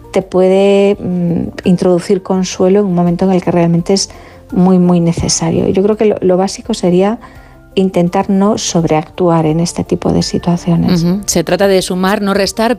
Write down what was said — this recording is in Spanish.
te puede introducir consuelo en un momento en el que realmente es muy, muy necesario. Yo creo que lo básico sería intentar no sobreactuar en este tipo de situaciones. Se trata de sumar, no restar,